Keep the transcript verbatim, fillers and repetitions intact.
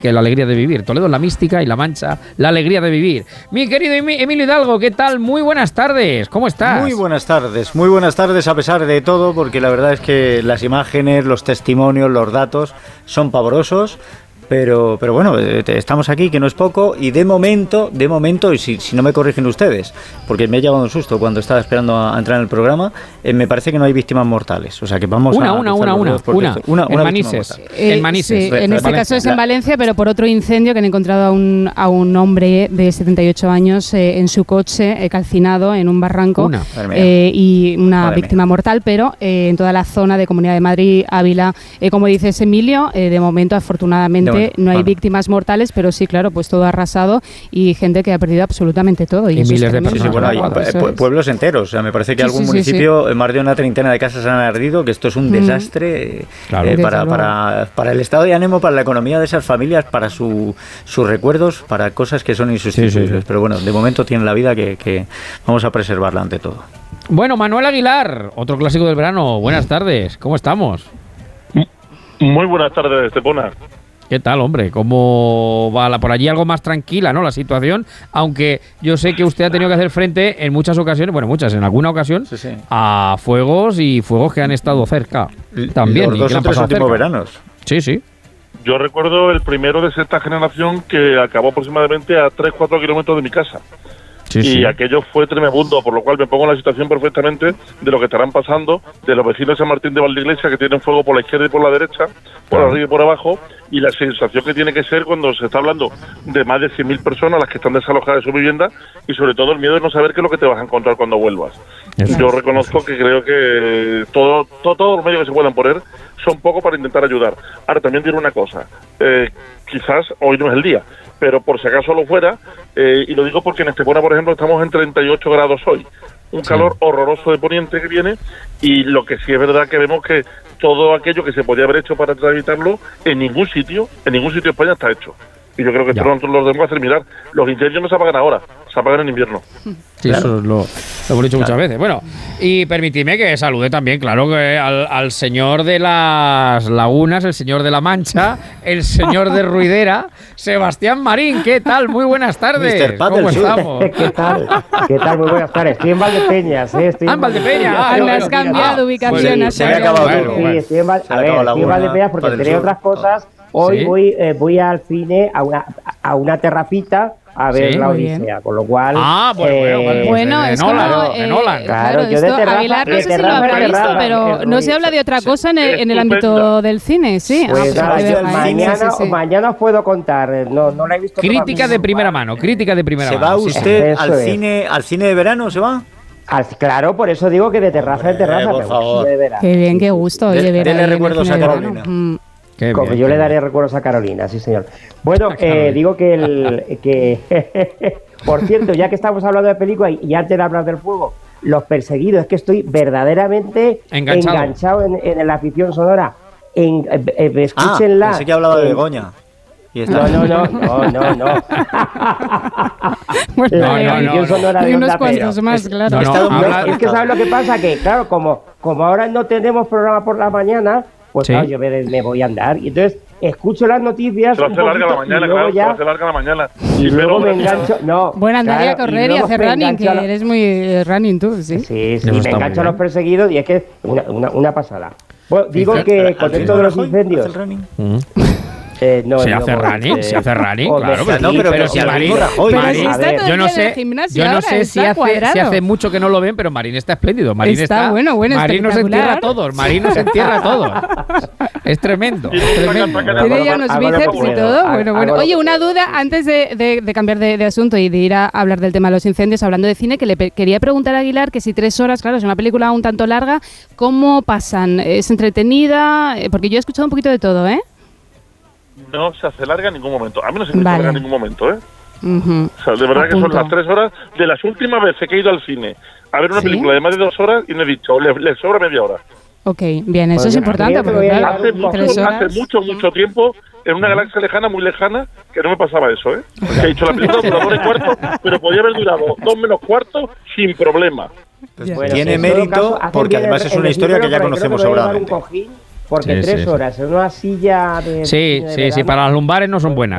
que la alegría de vivir. Toledo es la mística y La Mancha la alegría de vivir. Mi querido Emilio Hidalgo, ¿qué tal? Muy buenas tardes, ¿cómo estás? Muy buenas tardes, muy buenas tardes a pesar de todo, porque la verdad es que las imágenes, los testimonios, los datos son pavorosos. Pero, pero bueno, estamos aquí, que no es poco, y de momento, de momento, y si, si no me corrigen ustedes, porque me he llevado un susto cuando estaba esperando a, a entrar en el programa, eh, me parece que no hay víctimas mortales. O sea que vamos una, a... Una, una, una, una, una, en Manises. Eh, en Manises. Sí, en este Valencia. caso es en Valencia, pero por otro incendio que han encontrado a un, a un hombre de setenta y ocho años eh, en su coche, eh, calcinado en un barranco, una. Eh, y una Madre víctima mía. mortal, pero eh, en toda la zona de Comunidad de Madrid, Ávila, eh, como dices Emilio, eh, de momento afortunadamente De momento, no hay vale. víctimas mortales, pero sí, claro, pues todo arrasado y gente que ha perdido absolutamente todo. Y, Y eso es miles de tremendo. Sí, sí, bueno, hay Claro, eso pue- es. pueblos enteros. O sea, me parece que Sí, algún sí, sí, municipio, sí. más de una treintena de casas han ardido, que esto es un Mm. desastre Claro. eh, Desde para, luego. para, para el estado de ánimo, para la economía de esas familias, para su, sus recuerdos, para cosas que son insustituibles. Sí, sí, sí. Pero bueno, de momento tienen la vida que, que vamos a preservarla ante todo. Bueno, Manuel Aguilar, otro clásico del verano. Buenas tardes, ¿cómo estamos? Muy buenas tardes, Estepona. ¿Qué tal, hombre? ¿Cómo va la, por allí algo más tranquila, ¿no? La situación, aunque yo sé que usted ha tenido que hacer frente en muchas ocasiones, bueno, muchas, en alguna ocasión, Sí, sí. a fuegos y fuegos que han estado cerca. También. Los y dos que le o han tres pasado últimos cerca. veranos. Sí, sí. Yo recuerdo el primero de sexta generación que acabó aproximadamente a tres cuatro kilómetros de mi casa. Sí, y sí. aquello fue tremebundo, por lo cual me pongo en la situación perfectamente de lo que estarán pasando de los vecinos de San Martín de Valdeiglesia, que tienen fuego por la izquierda y por la derecha, por Claro. arriba y por abajo, y la sensación que tiene que ser cuando se está hablando de más de cien mil personas las que están desalojadas de su vivienda, y sobre todo el miedo de no saber qué es lo que te vas a encontrar cuando vuelvas. Eso. Yo reconozco que creo que todo, todo, todos los medios que se puedan poner son poco para intentar ayudar. Ahora, también diré una cosa, eh, quizás hoy no es el día, pero por si acaso lo fuera, eh, y lo digo porque en Estepona, por ejemplo, estamos en treinta y ocho grados hoy, un Sí. calor horroroso de poniente que viene, y lo que sí es verdad que vemos que todo aquello que se podía haber hecho para evitarlo, en ningún sitio, en ningún sitio de España está hecho. Y yo creo que Ya. esto nosotros lo debemos hacer mirar. Los incendios no se apagan ahora, se apagan en invierno. Sí, Claro. eso es lo, lo hemos dicho muchas veces. Bueno, y permitidme que salude también, claro, que al, al señor de las lagunas, el señor de la Mancha, el señor de Ruidera, Sebastián Marín. ¿Qué tal? Muy buenas tardes. mister Pat ¿Cómo del Sur. estamos? ¿Qué tal? ¿Qué tal? Muy buenas tardes. Estoy en Valdepeñas, ¿eh? Estoy Ah, en Valdepeñas. Ah, Ah, bueno, le has bueno. cambiado Ah, ubicación. pues, has se había cambiado. acabado Bueno, todo. Sí, bueno. estoy en, Val- Se a le ver, acaba la estoy en buena, Valdepeñas porque Padre entre Sur. otras cosas, hoy Sí. voy eh, voy al cine a una a una terracita a ver Sí. la Muy bien. Odisea, con lo cual Ah, bueno, bueno, eh, Bueno, de es Nolan, como, de eh, Nolan. Claro, claro, yo de esto, terraza- Aguilar, no de sé si lo terraza, habrá de visto, terraza, pero es no se muy- habla de otra cosa en el, en el ámbito Estupenda. del cine, sí. Pues pues Ah, nada, pues, yo de verdad, mañana, sí, sí, sí. mañana os puedo contar, eh, no, no la he visto Crítica todavía. de primera mano, crítica de primera ¿Se mano. va sí, sí. usted Eso al es. cine al cine de verano? ¿Se va? Al- claro, por eso digo que de terraza en Hombre, terraza, por me favor. gusta de veras. Qué bien, qué gusto. Oye, De- ver dele ahí en el recuerdos cine a de Carolina. verano. Mm. Qué Como bien, yo qué le bien. daré recuerdos a Carolina, sí señor. Bueno, A Carolina. eh, digo que el que por cierto, ya que estamos hablando de películas y, y antes de hablar del fuego, Los Perseguidos, es que estoy verdaderamente Enganchado. enganchado en, en la afición sonora. En, eh, eh, Ah, escúchenla. pensé que hablaba de en- Begoña. Y está. No, no, no, no, no, no. Bueno, La no, no, afición no. sonora de Y unos Onda cuantos Cero. más, claro. No, no, Estado muy habla- No, es que ¿sabes lo que pasa? Que claro, como, como ahora no tenemos programa por la mañana, pues Sí. claro, yo me, me voy a andar. Y entonces escucho las noticias Se va a un hacer larga la poquito, y mañana, luego claro, se ya va a hacer larga la mañana. y luego me pero- engancho. No, Bueno, andar y a claro, correr y, luego hacer me running, que engancho a la- eres muy eh, running tú, ¿sí? Sí, sí, Eso me está muy engancho a los bien. perseguidos y es que una, una, una pasada. Bueno, digo Al- que al con final esto de los Rajoy incendios. hace el running. Mm. eh, no, Se no, hace bueno, running, eh, se hace running, hombre, claro. o sea, Pero, no, pero pero que si al Marín, mismo Rajoy. Pero Marín- si está a ver, todo yo el no día en sé, el gimnasio yo no ahora, sé si está hace, cuadrado. si hace mucho que no lo ven, pero Marín está espléndido. Marín Está está, bueno, bueno, Marín nos entierra a espectacular. todos. Marín nos entierra a todos. Es tremendo, es tremendo. Tiene ya unos Hago lo que bíceps y puedo, todo. hago- Bueno, hago bueno. lo Oye, que una puedo. duda antes de, de- de cambiar de, de asunto y de ir a hablar del tema de los incendios, hablando de cine, que le pe- quería preguntar a Aguilar que si tres horas, claro, es una película un tanto larga, ¿cómo pasan? ¿Es entretenida? Eh, Porque yo he escuchado un poquito de todo, ¿eh? No se hace larga en ningún momento. A mí no se me hace Vale. larga en ningún momento, ¿eh? Ujú. O sea, de verdad que son Apunto. las tres horas de las últimas veces que he ido al cine a ver una ¿Sí? película de más de dos horas y me he dicho, le, le sobra media hora. Ok, bien, eso Pues es yo importante, creo que porque voy a claro, llevar Hace un mucho, tres horas... hace mucho, mucho tiempo, en una galaxia lejana, muy lejana, que no me pasaba eso, ¿eh? Que he dicho la película dura dos y cuarto, pero podía haber durado dos menos cuarto sin problema. Pues Bueno, tiene en todo mérito caso, hacen porque bien además el- es el una historia que decírmelo, ya porque creo conocemos que me voy a llevar un sobradamente. cojín, porque Sí, tres sí, sí. horas en una silla de... Sí, de sí, sí, verano, para las lumbares no son buenas.